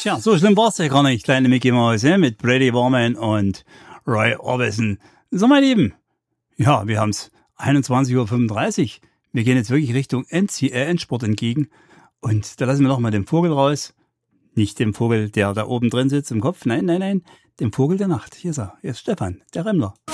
Tja, so schlimm war's ja gar nicht, kleine Mickey Mouse, mit Brady Warman und Roy Orbison. So, meine Lieben, ja, wir haben's 21:35 Uhr. Wir gehen jetzt wirklich Richtung Endspurt entgegen. Und da lassen wir noch mal den Vogel raus. Nicht den Vogel, der da oben drin sitzt im Kopf. Nein, den Vogel der Nacht. Hier ist er. Hier ist Stefan, der Remmler.